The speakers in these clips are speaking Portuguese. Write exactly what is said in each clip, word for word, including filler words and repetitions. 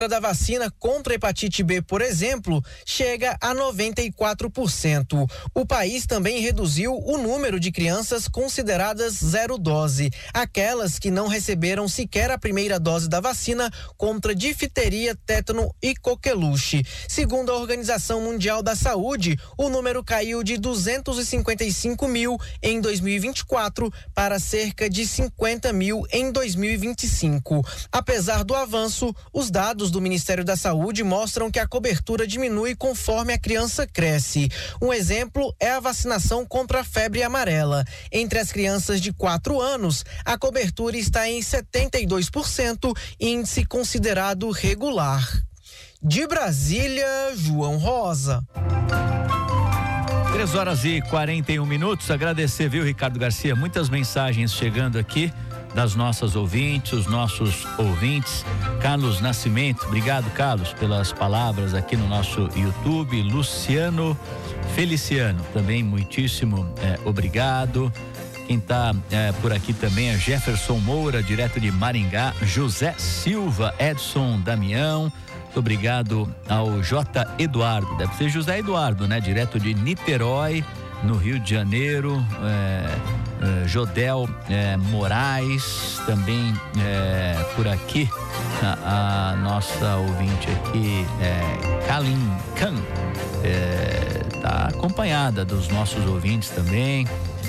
da vacina contra a hepatite B, por exemplo, chega a noventa e quatro por cento. O país também reduziu o número de crianças consideradas zero dose, aquelas que não receberam sequer a primeira dose da vacina contra difteria, tétano e coqueluche. Segundo a Organização Mundial da Saúde, o número caiu de duzentos e cinquenta e cinco mil em dois mil e vinte e quatro para cerca de cinquenta mil em dois mil e vinte e cinco. Apesar do avanço, os dados do Ministério da Saúde mostram que a cobertura diminui conforme a criança cresce. Um exemplo é a vacinação contra a febre amarela. Entre as crianças de quatro anos, a cobertura está em setenta e dois por cento, índice considerado regular. De Brasília, João Rosa. três horas e quarenta e um minutos. Agradecer, viu, Ricardo Garcia? Muitas mensagens chegando aqui das nossas ouvintes, os nossos ouvintes. Carlos Nascimento, obrigado, Carlos, pelas palavras aqui no nosso YouTube. Luciano Feliciano, também muitíssimo é, obrigado. Quem está é, por aqui também é Jefferson Moura, direto de Maringá. José Silva, Edson Damião. Muito obrigado ao J. Eduardo, deve ser José Eduardo, né? Direto de Niterói, no Rio de Janeiro. É, é, Jodel é, Moraes, também é, por aqui, a, a nossa ouvinte aqui, é, Kalin Khan, está é, acompanhada dos nossos ouvintes também.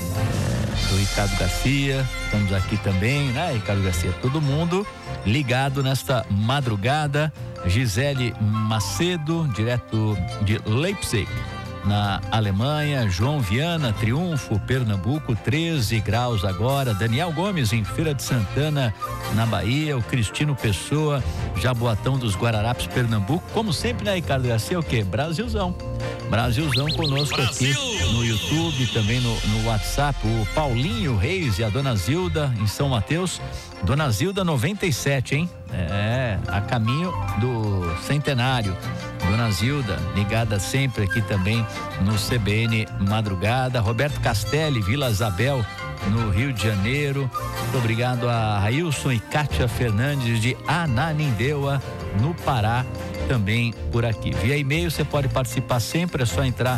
É, do Ricardo Garcia, estamos aqui também, né, Ricardo Garcia? Todo mundo ligado nesta madrugada. Gisele Macedo, direto de Leipzig, na Alemanha. João Viana, Triunfo, Pernambuco, treze graus agora. Daniel Gomes, em Feira de Santana, na Bahia. O Cristino Pessoa, Jaboatão dos Guararapes, Pernambuco. Como sempre, né, Ricardo Garcia? O quê? Brasilzão. Brasilzão conosco Brasil. Aqui no YouTube, também no, no WhatsApp. O Paulinho Reis e a Dona Zilda, em São Mateus. Dona Zilda noventa e sete, hein? É, a caminho do centenário. Dona Zilda, ligada sempre aqui também no C B N Madrugada. Roberto Castelli, Vila Isabel, no Rio de Janeiro. Muito obrigado a Railson e Kátia Fernandes de Ananindeua, no Pará, também por aqui. Via e-mail você pode participar sempre, é só entrar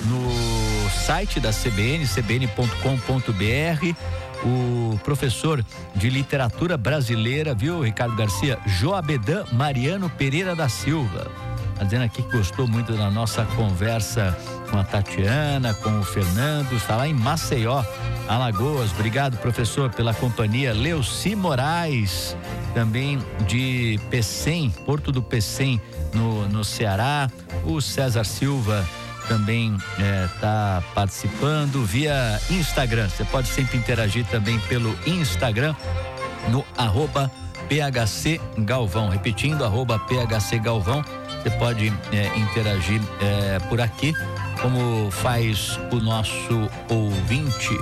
no site da C B N, c b n ponto com ponto b r. O professor de literatura brasileira, viu, Ricardo Garcia? Joabedan Mariano Pereira da Silva. Tá dizendo aqui que gostou muito da nossa conversa com a Tatiana, com o Fernando. Está lá em Maceió, Alagoas. Obrigado, professor, pela companhia. Leuci Moraes, também de Pecém, Porto do Pecém, no, no Ceará. O César Silva também está é, participando via Instagram. Você pode sempre interagir também pelo Instagram, no arroba P H C Galvão. Repetindo, arroba P H C Galvão. Você pode é, interagir é, por aqui, como faz o nosso ouvinte,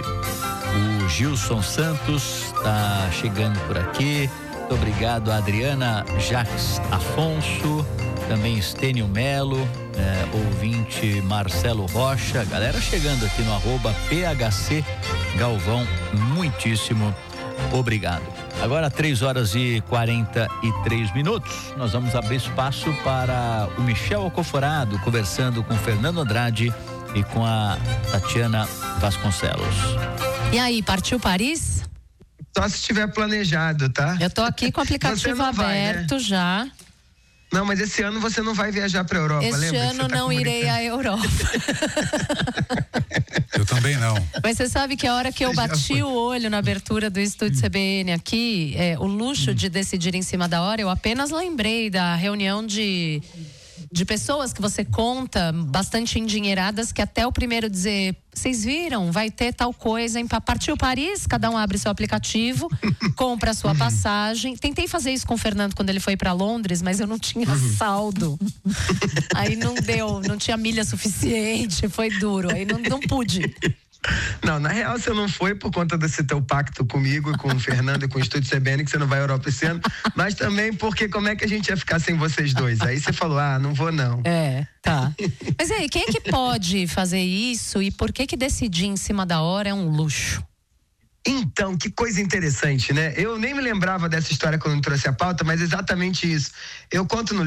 o Gilson Santos, está chegando por aqui. Muito obrigado a Adriana Jacques Afonso, também Estênio Melo, é, ouvinte Marcelo Rocha, galera chegando aqui no arroba P H C Galvão, muitíssimo obrigado. Agora três horas e quarenta e três minutos, nós vamos abrir espaço para o Michel Alcoforado conversando com Fernando Andrade e com a Tatiana Vasconcelos. E aí, partiu Paris? Só se tiver planejado, tá? Eu tô aqui com o aplicativo aberto, vai, né? Já. Não, mas esse ano você não vai viajar para a Europa, esse lembra? Esse ano tá não irei à Europa. Eu também não. Mas você sabe que a hora que eu bati o olho na abertura do estúdio C B N aqui, é, o luxo hum. de decidir em cima da hora, eu apenas lembrei da reunião de, de pessoas que você conta, bastante endinheiradas, que até o primeiro dizer, vocês viram, vai ter tal coisa, em partiu Paris, cada um abre seu aplicativo, compra a sua passagem. Tentei fazer isso com o Fernando quando ele foi para Londres, mas eu não tinha saldo. Aí não deu, não tinha milha suficiente, foi duro, aí não, não pude. Não, na real você não foi por conta desse teu pacto comigo, com o Fernando e com o Estúdio C B N, que você não vai à Europa esse ano, mas também porque como é que a gente ia ficar sem vocês dois? Aí você falou, ah, não vou não. É, tá. Mas aí, quem é que pode fazer isso e por que que decidir em cima da hora é um luxo? Então, que coisa interessante, né? Eu nem me lembrava dessa história quando eu trouxe a pauta, mas exatamente isso. Eu conto no